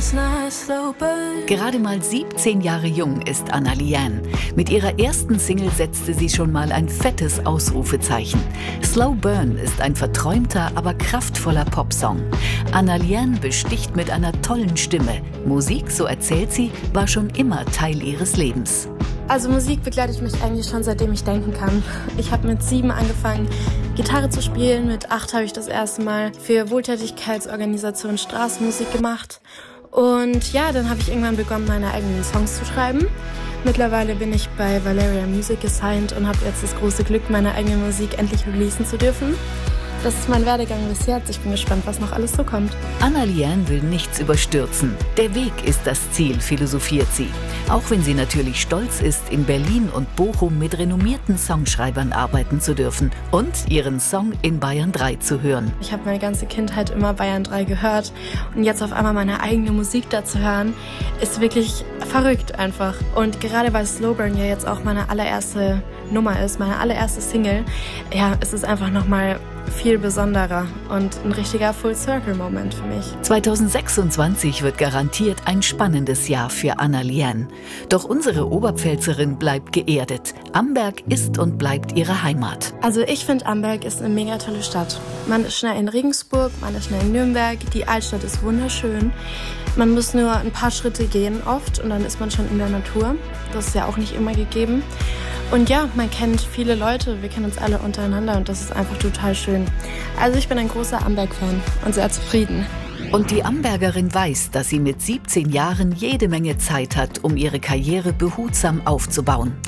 Gerade mal 17 Jahre jung ist Anna Liane. Mit ihrer ersten Single setzte sie schon mal ein fettes Ausrufezeichen. Slow Burn ist ein verträumter, aber kraftvoller Popsong. Anna Liane besticht mit einer tollen Stimme. Musik, so erzählt sie, war schon immer Teil ihres Lebens. Also Musik begleitet mich eigentlich schon seitdem ich denken kann. Ich habe mit 7 angefangen, Gitarre zu spielen. Mit 8 habe ich das erste Mal für Wohltätigkeitsorganisation Straßenmusik gemacht. Und ja, dann habe ich irgendwann begonnen, meine eigenen Songs zu schreiben. Mittlerweile bin ich bei Valeria Music gesigned und habe jetzt das große Glück, meine eigene Musik endlich releasen zu dürfen. Das ist mein Werdegang bis jetzt. Ich bin gespannt, was noch alles so kommt. Anna Liane will nichts überstürzen. Der Weg ist das Ziel, philosophiert sie. Auch wenn sie natürlich stolz ist, in Berlin und Bochum mit renommierten Songschreibern arbeiten zu dürfen und ihren Song in Bayern 3 zu hören. Ich habe meine ganze Kindheit immer Bayern 3 gehört und jetzt auf einmal meine eigene Musik da zu hören, ist wirklich verrückt einfach. Und gerade weil Slow Burn ja jetzt auch meine allererste Nummer ist, meine allererste Single, ja, es ist einfach nochmal viel besonderer und ein richtiger Full-Circle-Moment für mich. 2026 wird garantiert ein spannendes Jahr für Anna Liane. Doch unsere Oberpfälzerin bleibt geerdet. Amberg ist und bleibt ihre Heimat. Also ich finde, Amberg ist eine mega tolle Stadt. Man ist schnell in Regensburg, man ist schnell in Nürnberg, die Altstadt ist wunderschön. Man muss nur ein paar Schritte gehen oft und dann ist man schon in der Natur. Das ist ja auch nicht immer gegeben. Und ja, man kennt viele Leute, wir kennen uns alle untereinander und das ist einfach total schön. Also ich bin ein großer Amberg-Fan und sehr zufrieden. Und die Ambergerin weiß, dass sie mit 17 Jahren jede Menge Zeit hat, um ihre Karriere behutsam aufzubauen.